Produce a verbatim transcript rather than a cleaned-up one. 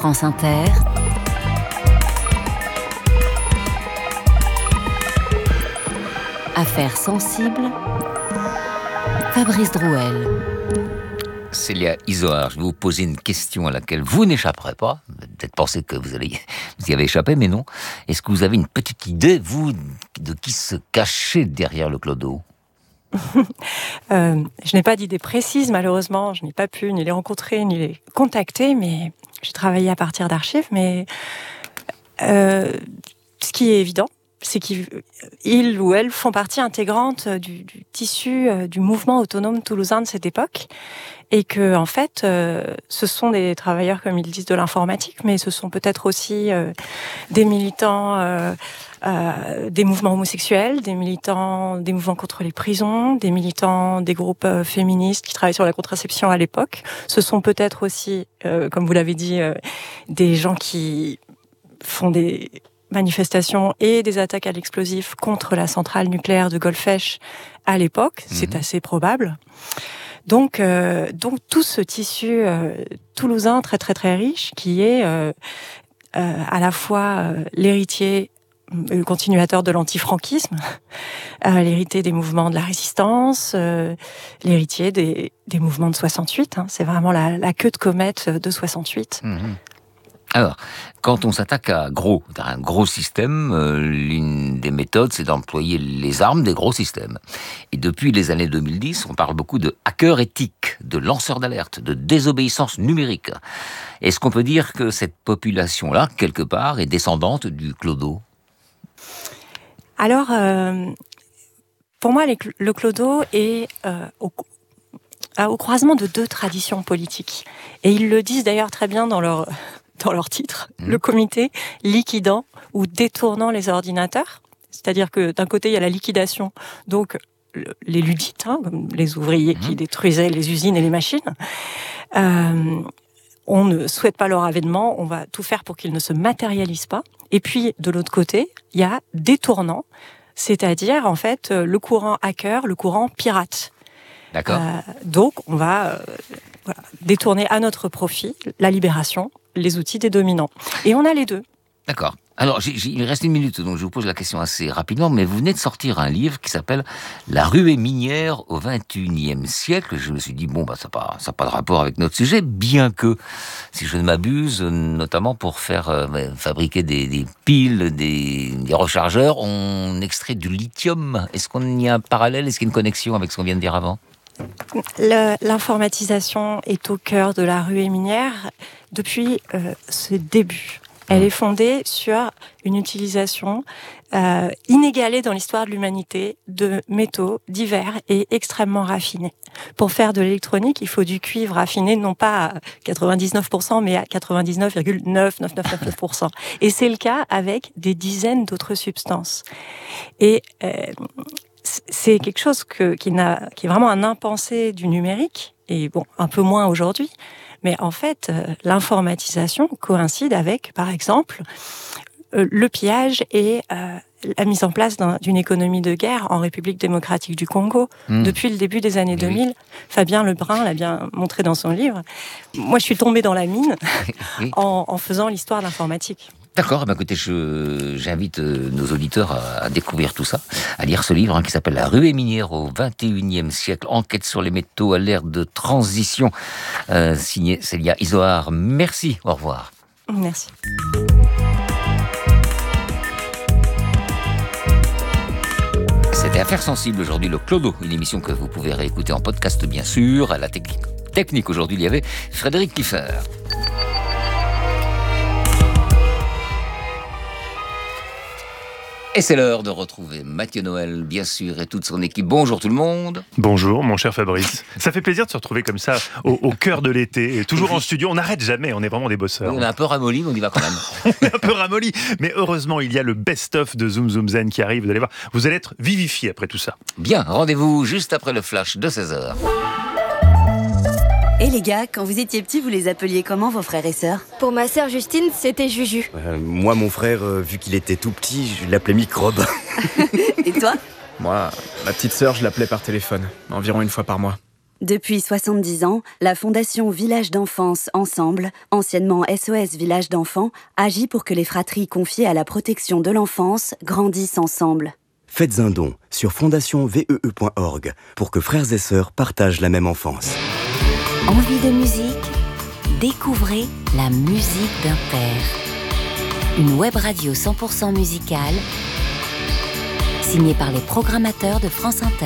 France Inter, Affaires sensibles, Fabrice Drouel. Célia Isoard, je vais vous poser une question à laquelle vous n'échapperez pas. Peut-être penser que vous, allez, vous y avez échappé, mais non. Est-ce que vous avez une petite idée, vous, de qui se cachait derrière le clodo ? euh, Je n'ai pas d'idée précise, malheureusement. Je n'ai pas pu ni les rencontrer, ni les contacter, mais j'ai travaillé à partir d'archives. Mais euh, ce qui est évident, c'est qu'ils ou elles font partie intégrante du, du tissu euh, du mouvement autonome toulousain de cette époque, et que en fait, euh, ce sont des travailleurs, comme ils disent, de l'informatique, mais ce sont peut-être aussi euh, des militants euh, euh, des mouvements homosexuels, des militants des mouvements contre les prisons, des militants des groupes euh, féministes qui travaillent sur la contraception à l'époque. Ce sont peut-être aussi, euh, comme vous l'avez dit, euh, des gens qui font des manifestations et des attaques à l'explosif contre la centrale nucléaire de Golfech à l'époque, mmh. C'est assez probable. Donc, euh, donc tout ce tissu euh, toulousain très très très riche, qui est euh, euh, à la fois euh, l'héritier, le continuateur de l'antifranquisme, euh, l'héritier des mouvements de la résistance, euh, l'héritier des, des mouvements de soixante-huit. Hein, c'est vraiment la, la queue de comète de soixante-huit. Mmh. Alors, quand on s'attaque à gros, à un gros système, euh, l'une des méthodes, c'est d'employer les armes des gros systèmes. Et depuis les années deux mille dix, on parle beaucoup de hackers éthiques, de lanceurs d'alerte, de désobéissance numérique. Est-ce qu'on peut dire que cette population-là, quelque part, est descendante du clodo ? Alors, euh, pour moi, les, le clodo est euh, au, au croisement de deux traditions politiques. Et ils le disent d'ailleurs très bien dans leur... dans leur titre, mmh. le comité liquidant ou détournant les ordinateurs. C'est-à-dire que d'un côté, il y a la liquidation, donc les ludites, hein, comme les ouvriers mmh. qui détruisaient les usines et les machines. Euh, on ne souhaite pas leur avènement, on va tout faire pour qu'ils ne se matérialisent pas. Et puis, de l'autre côté, il y a détournant, c'est-à-dire, en fait, le courant hacker, le courant pirate. D'accord. Euh, donc, on va euh, voilà, détourner à notre profit la libération, les outils des dominants. Et on a les deux. D'accord. Alors, j'ai, j'ai, il reste une minute, donc je vous pose la question assez rapidement, mais vous venez de sortir un livre qui s'appelle « La ruée minière au vingt et unième siècle ». Je me suis dit, bon, bah, ça n'a pas, ça pas de rapport avec notre sujet, bien que, si je ne m'abuse, notamment pour faire euh, fabriquer des, des piles, des, des rechargeurs, on extrait du lithium. Est-ce qu'on y a un parallèle ? Est-ce qu'il y a une connexion avec ce qu'on vient de dire avant ? Le, l'informatisation est au cœur de la ruée minière depuis euh, ce début. Elle est fondée sur une utilisation euh, inégalée dans l'histoire de l'humanité de métaux divers et extrêmement raffinés. Pour faire de l'électronique, il faut du cuivre raffiné, non pas à quatre-vingt-dix-neuf pour cent, mais à quatre-vingt-dix-neuf virgule neuf neuf neuf neuf pour cent. Et c'est le cas avec des dizaines d'autres substances. Et euh, c'est quelque chose que, qui, n'a, qui est vraiment un impensé du numérique, et bon, un peu moins aujourd'hui. Mais en fait, euh, l'informatisation coïncide avec, par exemple, euh, le pillage et euh, la mise en place d'un, d'une économie de guerre en République démocratique du Congo. Mmh. Depuis le début des années deux mille, oui. Fabien Lebrun l'a bien montré dans son livre. Moi, je suis tombée dans la mine oui. en, en faisant l'histoire de l'informatique. D'accord, bah écoutez, je, j'invite euh, nos auditeurs à, à découvrir tout ça, à lire ce livre hein, qui s'appelle « La ruée minière au vingt et unième siècle, enquête sur les métaux à l'ère de transition euh, », signé Célia Isoard. Merci, au revoir. Merci. C'était Affaires sensibles aujourd'hui, le Clodo, une émission que vous pouvez réécouter en podcast bien sûr. À la technique, technique aujourd'hui, il y avait Frédéric Kiffer. Et c'est l'heure de retrouver Mathieu Noël, bien sûr, et toute son équipe. Bonjour tout le monde. Bonjour, mon cher Fabrice. Ça fait plaisir de se retrouver comme ça, au, au cœur de l'été, et toujours en studio. On n'arrête jamais, on est vraiment des bosseurs. Oui, on est un peu ramolli, mais on y va quand même. On est un peu ramolli, mais heureusement, il y a le best-of de Zoom Zoom Zen qui arrive. Vous allez voir, vous allez être vivifié après tout ça. Bien, rendez-vous juste après le flash de seize heures. Et les gars, quand vous étiez petits, vous les appeliez comment, vos frères et sœurs ? Pour ma sœur Justine, c'était Juju. Euh, moi, mon frère, euh, vu qu'il était tout petit, je l'appelais Microbe. Et toi ? Moi, ma petite sœur, je l'appelais par téléphone, environ une fois par mois. Depuis soixante-dix ans, la Fondation Village d'Enfance Ensemble, anciennement S O S Village d'Enfants, agit pour que les fratries confiées à la protection de l'enfance grandissent ensemble. Faites un don sur fondation v e e point org pour que frères et sœurs partagent la même enfance. Envie de musique? Découvrez la musique d'un père. Une web radio cent pour cent musicale, signée par les programmateurs de France Inter.